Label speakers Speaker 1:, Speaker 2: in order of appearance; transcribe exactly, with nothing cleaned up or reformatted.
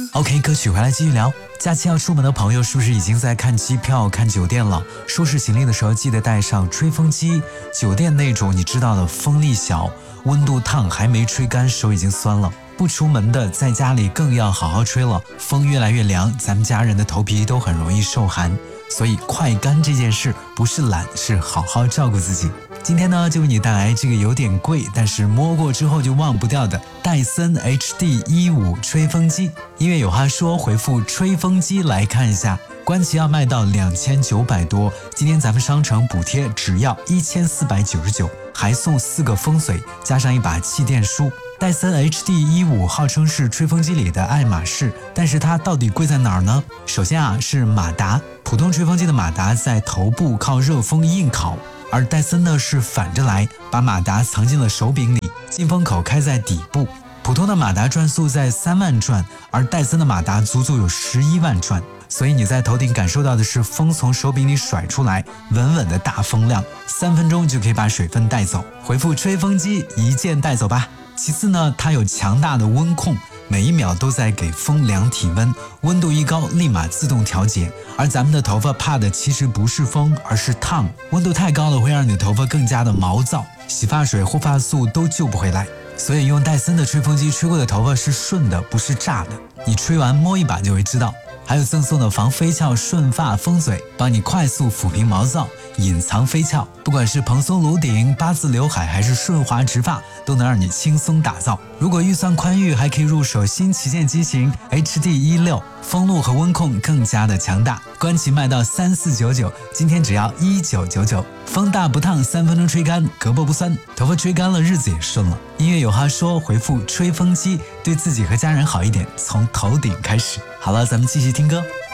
Speaker 1: OK， 歌曲回来继续聊。假期要出门的朋友是不是已经在看机票、看酒店了？收拾行李的时候记得带上吹风机。酒店那种你知道的，风力小，温度烫，还没吹干手已经酸了。不出门的在家里更要好好吹了，风越来越凉，咱们家人的头皮都很容易受寒，所以快干这件事不是懒，是好好照顾自己。今天呢，就为你带来这个有点贵，但是摸过之后就忘不掉的戴森 H D 一五 吹风机。音乐有话说，回复吹风机来看一下，官旗要卖到两千九百多，今天咱们商城补贴只要一千四百九十九，还送四个风水，加上一把气垫梳。戴森 H D 一五 号称是吹风机里的爱马仕，但是它到底贵在哪儿呢？首先啊，是马达，普通吹风机的马达在头部靠热风硬烤，而戴森呢是反着来，把马达藏进了手柄里，进风口开在底部。普通的马达转速在三万转，而戴森的马达足足有十一万转，所以你在头顶感受到的是风从手柄里甩出来，稳稳的大风量，三分钟就可以把水分带走。回复吹风机一键带走吧。其次呢，它有强大的温控，每一秒都在给风量体温，温度一高立马自动调节。而咱们的头发怕的其实不是风，而是烫，温度太高了会让你的头发更加的毛躁，洗发水、护发素都救不回来。所以用戴森的吹风机吹过的头发是顺的，不是炸的，你吹完摸一把就会知道。还有赠送的防飞翘顺发风嘴，帮你快速抚平毛躁，隐藏飞翘。不管是蓬松颅顶、八字刘海还是顺滑直发，都能让你轻松打造。如果预算宽裕，还可以入手新旗舰机型 H D 一六，风路和温控更加的强大。官旗卖到三四九九，今天只要一九九九。风大不烫，三分钟吹干，胳膊不酸，头发吹干了，日子也顺了。音乐有话说，回复吹风机，对自己和家人好一点，从头顶开始。好了，咱们继续听歌。